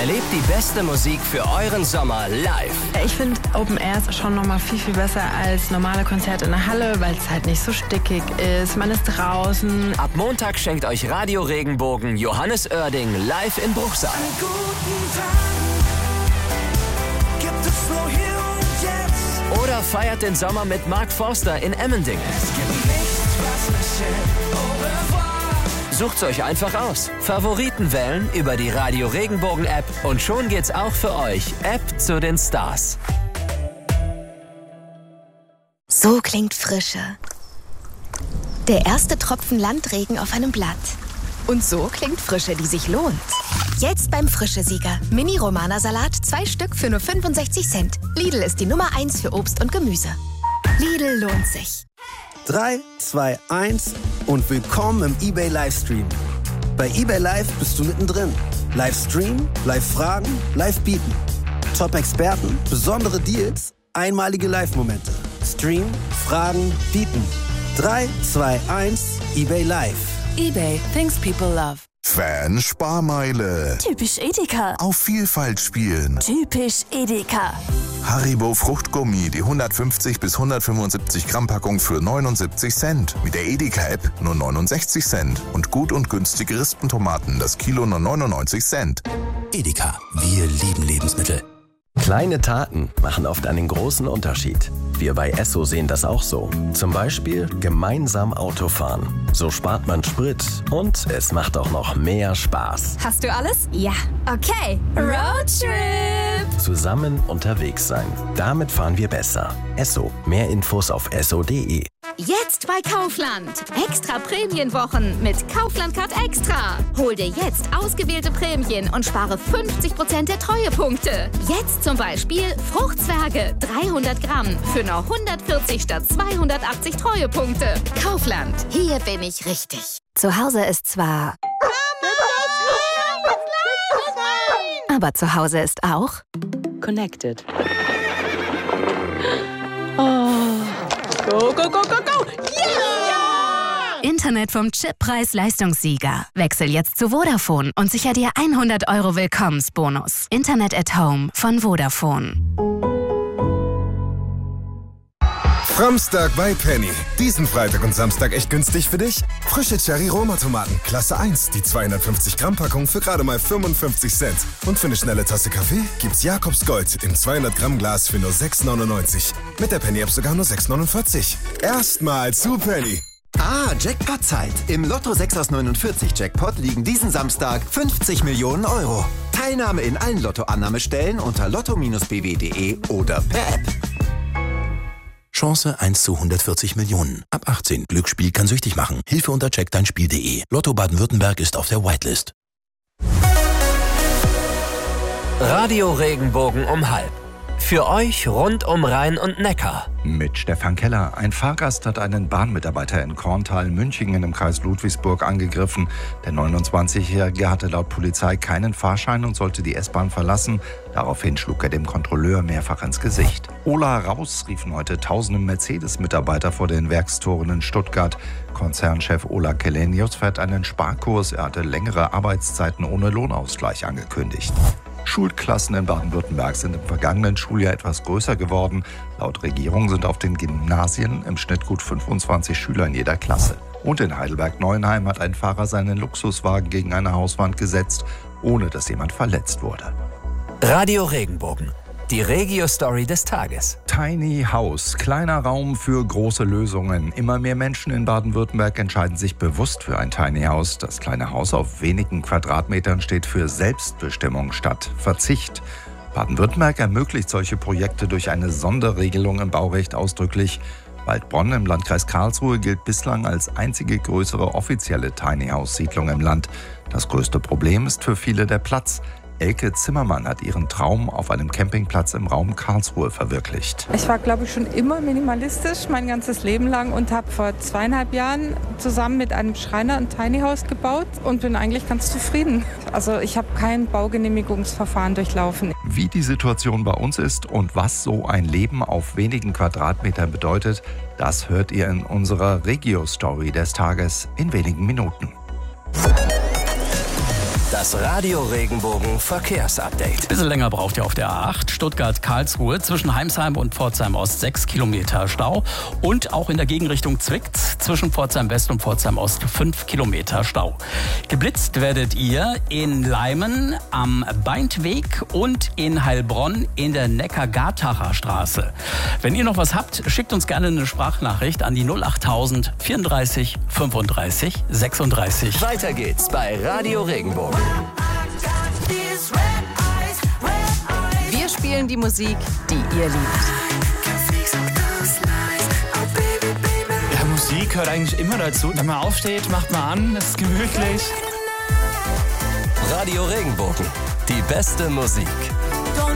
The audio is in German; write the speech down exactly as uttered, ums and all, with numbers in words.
Erlebt die beste Musik für euren Sommer live. Ich finde Open Air ist schon nochmal viel, viel besser als normale Konzerte in der Halle, weil es halt nicht so stickig ist. Man ist draußen. Ab Montag schenkt euch Radio Regenbogen Johannes Oerding live in Bruchsal. Einen guten Tag gibt es nur hier und jetzt. Oder feiert den Sommer mit Mark Forster in Emmendingen. Es gibt nichts, was mich hält. Au revoir. Sucht's euch einfach aus. Favoriten wählen über die Radio Regenbogen App und schon geht's auch für euch. App zu den Stars. So klingt Frische. Der erste Tropfen Landregen auf einem Blatt. Und so klingt Frische, die sich lohnt. Jetzt beim Frische-Sieger. Mini-Romana-Salat, zwei Stück für nur fünfundsechzig Cent. Lidl ist die Nummer eins für Obst und Gemüse. Lidl lohnt sich. drei, zwei, eins und willkommen im eBay Livestream. Bei eBay Live bist du mittendrin. Livestream, Live-Fragen, Live-Bieten. Top-Experten, besondere Deals, einmalige Live-Momente. Stream, Fragen, Bieten. drei, zwei, eins, eBay Live. eBay, things people love. Fan-Sparmeile. Typisch Edeka. Auf Vielfalt spielen. Typisch Edeka. Haribo Fruchtgummi, die hundertfünfzig bis hundertfünfundsiebzig Gramm Packung für neunundsiebzig Cent. Mit der Edeka-App nur neunundsechzig Cent. Und gut und günstige Rispentomaten, das Kilo nur neunundneunzig Cent. Edeka, wir lieben Lebensmittel. Kleine Taten machen oft einen großen Unterschied. Wir bei Esso sehen das auch so. Zum Beispiel gemeinsam Auto fahren. So spart man Sprit und es macht auch noch mehr Spaß. Hast du alles? Ja. Okay, Roadtrip! Zusammen unterwegs sein. Damit fahren wir besser. Esso. Mehr Infos auf esso punkt de. Jetzt bei Kaufland. Extra Prämienwochen mit Kaufland Card Extra. Hol dir jetzt ausgewählte Prämien und spare fünfzig Prozent der Treuepunkte. Jetzt zum Beispiel Fruchtzwerge dreihundert Gramm für nur hundertvierzig statt zweihundertachtzig Treuepunkte. Kaufland. Hier bin ich richtig. Zu Hause ist zwar... Aber zu Hause ist auch... Connected. Oh. Go, go, go, go, go! Yeah! Internet vom Chippreis-Leistungssieger. Wechsel jetzt zu Vodafone und sicher dir hundert Euro Willkommensbonus. Internet at Home von Vodafone. Framstag bei Penny. Diesen Freitag und Samstag echt günstig für dich? Frische Cherry-Roma-Tomaten, Klasse eins, die zweihundertfünfzig Gramm Packung für gerade mal fünfundfünfzig Cent. Und für eine schnelle Tasse Kaffee gibt's Jakobs Gold im zweihundert Gramm Glas für nur sechs neunundneunzig. Mit der Penny-App sogar nur sechs neunundvierzig. Erstmal zu Penny. Ah, Jackpot-Zeit. Im Lotto sechs aus neunundvierzig Jackpot liegen diesen Samstag fünfzig Millionen Euro. Teilnahme in allen Lotto-Annahmestellen unter lotto Bindestrich b w punkt de oder per App. Chance eins zu hundertvierzig Millionen. Ab achtzehn. Glücksspiel kann süchtig machen. Hilfe unter check dein Spiel punkt de. Lotto Baden-Württemberg ist auf der Whitelist. Radio Regenbogen um halb. Für euch rund um Rhein und Neckar. Mit Stefan Keller. Ein Fahrgast hat einen Bahnmitarbeiter in Korntal-Münchingen im Kreis Ludwigsburg angegriffen. Der neunundzwanzigjährige hatte laut Polizei keinen Fahrschein und sollte die S-Bahn verlassen. Daraufhin schlug er dem Kontrolleur mehrfach ins Gesicht. Ola raus, riefen heute tausende Mercedes-Mitarbeiter vor den Werkstoren in Stuttgart. Konzernchef Ola Källenius fährt einen Sparkurs. Er hatte längere Arbeitszeiten ohne Lohnausgleich angekündigt. Schulklassen in Baden-Württemberg sind im vergangenen Schuljahr etwas größer geworden. Laut Regierung sind auf den Gymnasien im Schnitt gut fünfundzwanzig Schüler in jeder Klasse. Und in Heidelberg-Neuenheim hat ein Fahrer seinen Luxuswagen gegen eine Hauswand gesetzt, ohne dass jemand verletzt wurde. Radio Regenbogen. Die Regio-Story des Tages. Tiny House, kleiner Raum für große Lösungen. Immer mehr Menschen in Baden-Württemberg entscheiden sich bewusst für ein Tiny House. Das kleine Haus auf wenigen Quadratmetern steht für Selbstbestimmung statt Verzicht. Baden-Württemberg ermöglicht solche Projekte durch eine Sonderregelung im Baurecht ausdrücklich. Waldbronn im Landkreis Karlsruhe gilt bislang als einzige größere offizielle Tiny House-Siedlung im Land. Das größte Problem ist für viele der Platz. Elke Zimmermann hat ihren Traum auf einem Campingplatz im Raum Karlsruhe verwirklicht. Ich war, glaube ich, schon immer minimalistisch, mein ganzes Leben lang und habe vor zweieinhalb Jahren zusammen mit einem Schreiner ein Tiny House gebaut und bin eigentlich ganz zufrieden. Also ich habe kein Baugenehmigungsverfahren durchlaufen. Wie die Situation bei uns ist und was so ein Leben auf wenigen Quadratmetern bedeutet, das hört ihr in unserer Regio-Story des Tages in wenigen Minuten. Das Das Radio Regenbogen Verkehrsupdate. Ein bisschen länger braucht ihr auf der A acht Stuttgart-Karlsruhe zwischen Heimsheim und Pforzheim Ost sechs Kilometer Stau und auch in der Gegenrichtung Zwickt zwischen Pforzheim West und Pforzheim Ost fünf Kilometer Stau. Geblitzt werdet ihr in Leimen am Beintweg und in Heilbronn in der Neckar-Gartacher Straße. Wenn ihr noch was habt, schickt uns gerne eine Sprachnachricht an die null achttausend vierunddreißig fünfunddreißig sechsunddreißig. Weiter geht's bei Radio Regenbogen. Wir spielen die Musik, die ihr liebt. Ja, Musik gehört eigentlich immer dazu. Wenn man aufsteht, macht man an, es ist gemütlich. Radio Regenbogen, die beste Musik.